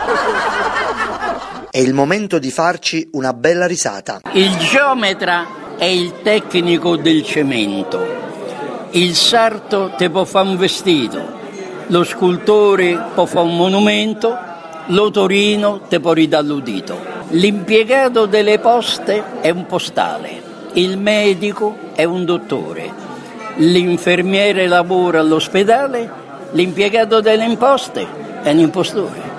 È il momento di farci una bella risata. Il geometra è il tecnico del cemento. Il sarto te può fare un vestito, lo scultore può fare un monumento, l'otorino te può ridare l'udito. L'impiegato delle poste è un postale, il medico è un dottore, l'infermiere lavora all'ospedale, l'impiegato delle imposte è un impostore.